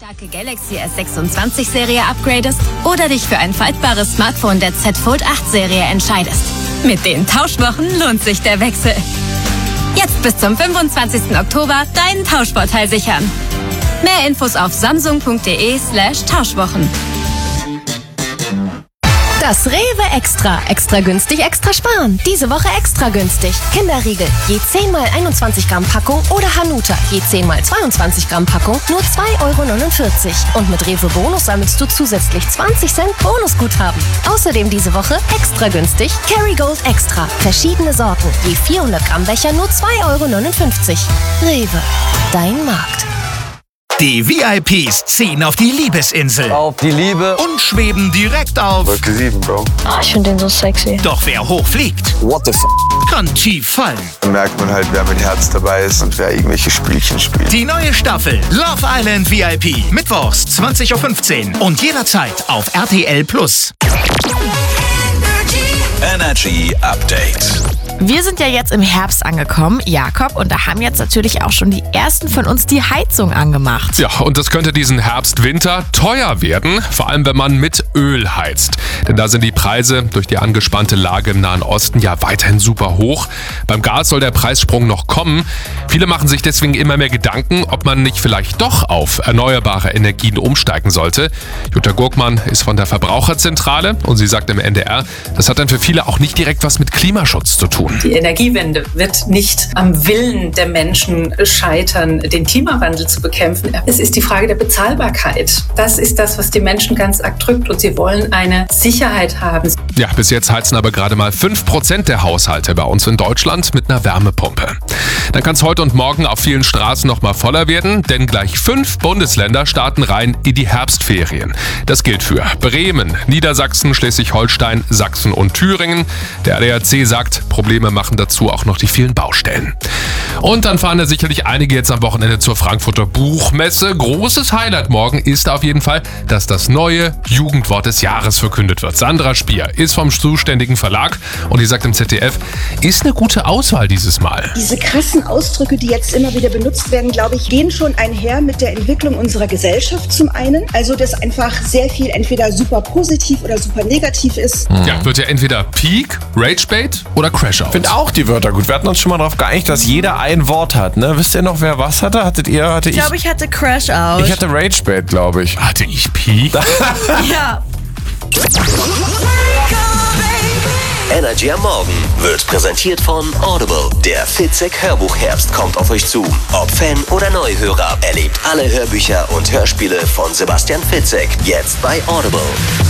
starke Galaxy S26 Serie upgradest oder dich für ein faltbares Smartphone der Z Fold 8 Serie entscheidest. Mit den Tauschwochen lohnt sich der Wechsel. Jetzt bis zum 25. Oktober deinen Tauschvorteil sichern. Mehr Infos auf samsung.de/Tauschwochen. Das Rewe Extra. Extra günstig, extra sparen. Diese Woche extra günstig. Kinderriegel, je 10 mal 21 Gramm Packung oder Hanuta, je 10 mal 22 Gramm Packung, nur 2,49 €. Und mit Rewe Bonus sammelst du zusätzlich 20 Cent Bonusguthaben. Außerdem diese Woche extra günstig Kerrygold Extra. Verschiedene Sorten, je 400 Gramm Becher, nur 2,59 €. Rewe, dein Markt. Die VIPs ziehen auf die Liebesinsel. Auf die Liebe. Und schweben direkt auf Wolke 7, Bro. Ich finde den so sexy. Doch wer hoch fliegt, What the f***? kann tief fallen. Da merkt man halt, wer mit Herz dabei ist und wer irgendwelche Spielchen spielt. Die neue Staffel Love Island VIP. Mittwochs 20:15 Uhr und jederzeit auf RTL+. Energy Update. Wir sind ja jetzt im Herbst angekommen, Jakob, und da haben jetzt natürlich auch schon die ersten von uns die Heizung angemacht. Ja, und das könnte diesen Herbst-Winter teuer werden, vor allem wenn man mit Öl heizt. Denn da sind die Preise durch die angespannte Lage im Nahen Osten ja weiterhin super hoch. Beim Gas soll der Preissprung noch kommen. Viele machen sich deswegen immer mehr Gedanken, ob man nicht vielleicht doch auf erneuerbare Energien umsteigen sollte. Jutta Gurkmann ist von der Verbraucherzentrale und sie sagt im NDR, das hat dann für viele auch nicht direkt was mit Klimaschutz zu tun. Die Energiewende wird nicht am Willen der Menschen scheitern, den Klimawandel zu bekämpfen. Es ist die Frage der Bezahlbarkeit. Das ist das, was die Menschen ganz arg drückt und sie wollen eine Sicherheit haben. Ja, bis jetzt heizen aber gerade mal 5% der Haushalte bei uns in Deutschland mit einer Wärmepumpe. Dann kann es heute und morgen auf vielen Straßen noch mal voller werden, denn gleich 5 Bundesländer starten rein in die Herbstferien. Das gilt für Bremen, Niedersachsen, Schleswig-Holstein, Sachsen und Thüringen. Der ADAC sagt, Probleme machen dazu auch noch die vielen Baustellen. Und dann fahren da sicherlich einige jetzt am Wochenende zur Frankfurter Buchmesse. Großes Highlight morgen ist auf jeden Fall, dass das neue Jugendwort des Jahres verkündet wird. Sandra Spier ist vom zuständigen Verlag und die sagt im ZDF, ist eine gute Auswahl dieses Mal. Diese krassen Ausdrücke, die jetzt immer wieder benutzt werden, glaube ich, gehen schon einher mit der Entwicklung unserer Gesellschaft zum einen. Also, dass einfach sehr viel entweder super positiv oder super negativ ist. Ja, wird ja entweder Peak, Ragebait oder Crashout. Ich finde auch die Wörter gut. Wir hatten uns schon mal darauf geeinigt, dass jeder ein Wort hat. Ne? Wisst ihr noch, wer was hatte? Hattet ihr? Hatte ich? Ich glaube, ich hatte Crashout. Ich hatte Ragebait, glaube ich. Hatte ich Peak? Ja. Energy am Morgen wird präsentiert von Audible. Der Fitzek Hörbuch-Herbst kommt auf euch zu. Ob Fan oder Neuhörer, erlebt alle Hörbücher und Hörspiele von Sebastian Fitzek. Jetzt bei Audible.